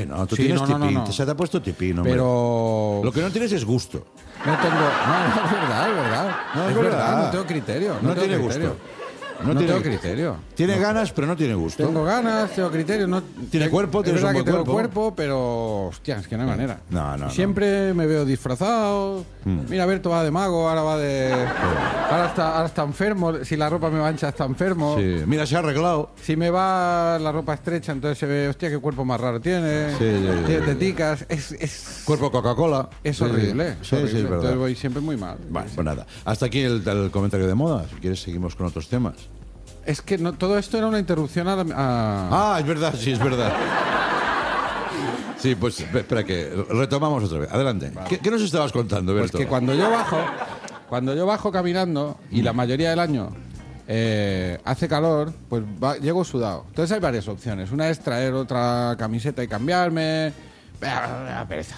no, tú Sí, tienes no, tipín. no. Se te ha puesto tipín, hombre. Pero... Lo que no tienes es gusto. No tengo... No, es verdad, es verdad. No, es verdad, no tengo criterio. No tengo tiene criterio. gusto. No tengo criterio. Tiene ganas, pero no tiene gusto. Tengo ganas, tengo criterio. No, Tiene cuerpo, es tienes verdad un que buen tengo cuerpo. cuerpo, pero... Hostia, es que no hay manera. No. Siempre me veo disfrazado. Mira, Berto va de mago, ahora va de... Ahora está enfermo. Si la ropa me va ancha, está enfermo. Sí. Mira, se ha arreglado. Si me va la ropa estrecha, entonces se ve, hostia, qué cuerpo más raro tiene. Sí. Tiene teticas. Es Cuerpo Coca-Cola. Es horrible. Sí, horrible. es verdad. Entonces voy siempre muy mal. Vale, pues nada. Hasta aquí el comentario de moda. Si quieres, seguimos con otros temas. Es que no, todo esto era una interrupción a... Ah, es verdad, sí, es verdad. Sí, pues espera que retomamos otra vez. Adelante. Vale. ¿Qué nos estabas contando, Pues Berto? que cuando yo bajo caminando y la mayoría del año hace calor, pues llego sudado. Entonces hay varias opciones. Una es traer otra camiseta y cambiarme. Pereza.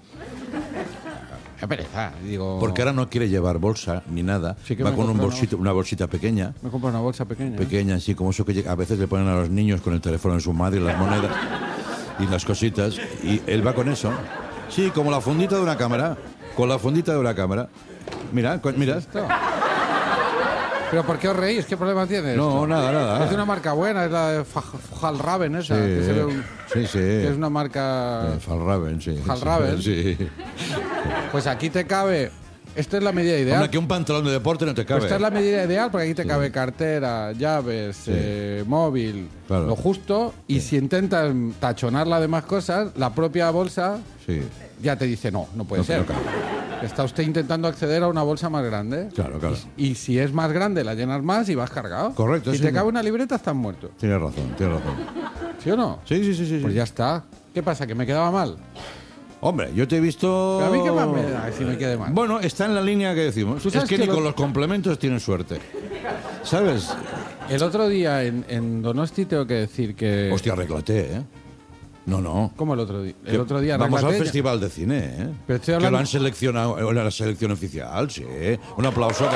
Pereza, digo... Porque ahora no quiere llevar bolsa ni nada. Sí que va me con compré una bolsita pequeña. Me compro una bolsa pequeña. Pequeña, así como eso que a veces le ponen a los niños con el teléfono en su madre, las monedas y las cositas. Y él va con eso. Sí, como la fundita de una cámara. Con la fundita de una cámara. Mira. ¿Esto? ¿Pero por qué os reís? ¿Qué problema tiene No, esto? nada. Es de una marca buena, es la de Fjallraven esa. Que se ve Sí. que es una marca... Fjallraven, sí. Fjallraven. Sí. Pues aquí te cabe... Esta es la medida ideal. Hombre, que un pantalón de deporte no te cabe. Pues esta es la medida ideal porque aquí te cabe cartera, llaves, móvil, Claro. lo justo. Y si intentas tachonar las demás cosas, la propia bolsa Sí. ya te dice no puede No, ser. no cabe. Está usted intentando acceder a una bolsa más grande. Claro. Y si es más grande, la llenas más y vas cargado. Correcto, Si sí, te sí. cabe una libreta, estás muerto. Tienes razón. ¿Sí o no? Sí. Pues ya está. ¿Qué pasa? ¿Que me quedaba mal? Hombre, yo te he visto... Pero a mí qué más me da si me quede mal. Bueno, está en la línea que decimos. Tú Es sabes que que ni con los complementos tienes suerte. ¿Sabes? El otro día en Donosti tengo que decir que... Hostia, arréglate, ¿eh? No. ¿Cómo el otro día? Que El otro día vamos al arréglate, Festival de Cine, ¿eh? Pero estoy Que hablando- lo han seleccionado en la selección oficial, sí. Un aplauso.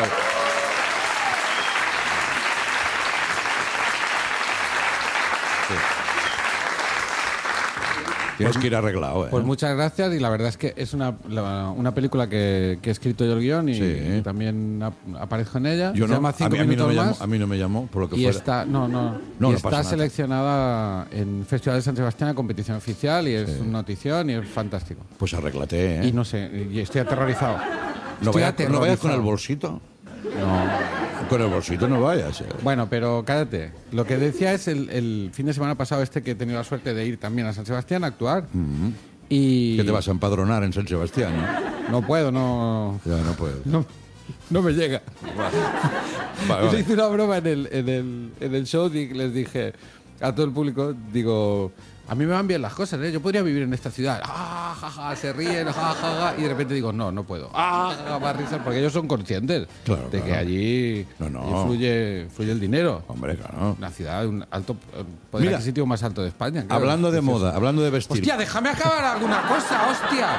Tienes que ir arreglado, ¿eh? Pues muchas gracias y la verdad es que es una película que he escrito yo el guión y Sí. también aparezco en ella. Yo Se no, llama a 5 mí no minutos me llamó, más a mí no me llamó, por lo que y fuera. está No, y no está pasa nada. seleccionada en Festival de San Sebastián a competición oficial y es una notición y es fantástico. Pues arréglate, ¿eh? Y no sé, y estoy aterrorizado. No Estoy vayas con el aterrorizado. bolsito. No. Con el bolsito no vayas, ¿eh? Bueno, pero cállate. Lo que decía es el fin de semana pasado que he tenido la suerte de ir también a San Sebastián a actuar. Y Que te vas a empadronar en San Sebastián, ¿no? no puedo, no Ya no puedes. no me llega. Vale. Yo hice una broma en el show y les dije a todo el público, digo, a mí me van bien las cosas, ¿eh? Yo podría vivir en esta ciudad. ¡Ah, ja, ja! Se ríen, ja, ja, ja, y de repente digo, no puedo. ¡Ah, ja, ja! Más risas, porque ellos son conscientes Claro, de que claro. allí No. fluye el dinero. Hombre, claro. Una ciudad, un alto poder Mira, adquisitivo más alto de España. claro. Hablando de Es moda, eso. hablando de vestir. ¡Hostia, déjame acabar alguna cosa, hostia!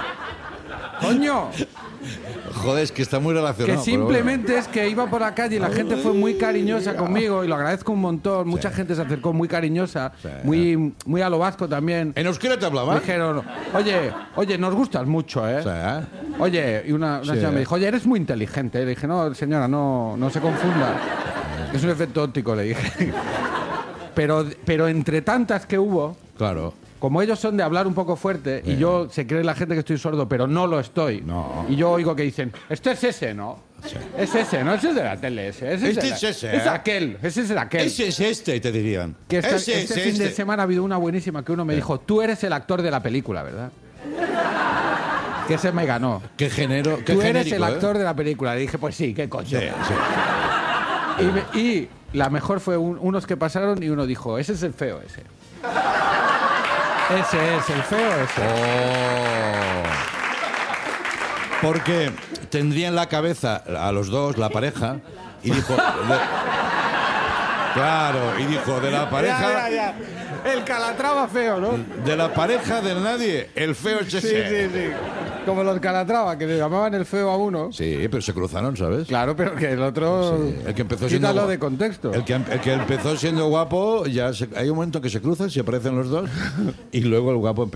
¡Coño! Joder, es que está muy Que relacionado. pero simplemente es que iba por la calle y la gente fue muy cariñosa conmigo y lo agradezco un montón. Mucha gente se acercó muy cariñosa, Sí. muy a lo vasco también. bueno. ¿En euskera te Me hablaban? dijeron, oye, nos gustas mucho, ¿eh? O sea, Oye, y una Sí. señora me dijo, oye, eres muy inteligente. Le dije, no, señora, no se confunda. Es un efecto óptico, le dije. Pero entre tantas que hubo, claro. como ellos son de hablar un poco fuerte y yo se cree la gente que estoy sordo, pero no lo estoy. No. Y yo oigo que dicen, este es ese, ¿no? Es ese, ¿no? Ese es de la tele, ese. Este de es ese, Es ¿eh? aquel, ese es el aquel. Ese es este, te dirían. Que Ese este es fin de este. semana ha habido una buenísima que uno me dijo, tú eres el actor de la película, ¿verdad? Que ese me ganó. Qué género, qué Tú eres genérico, el ¿eh? actor de la película. Le dije, pues sí, qué coño. Sí, sí. Y la mejor fue unos que pasaron y uno dijo, ese es el feo, ese. Ese es el feo, ese. Oh. Porque tendría en la cabeza a los dos, la pareja, y dijo... Claro, y dijo, de la pareja... Ya. El Calatrava feo, ¿no? De la pareja del nadie, el feo es ese. Sí. Como los Calatrava, que le llamaban el feo a uno. Sí, pero se cruzaron, ¿sabes? Claro, pero que el otro... Sí, el que empezó siendo Quítalo guapo. de contexto. El que empezó siendo guapo, hay un momento que se cruzan, se aparecen los dos, y luego el guapo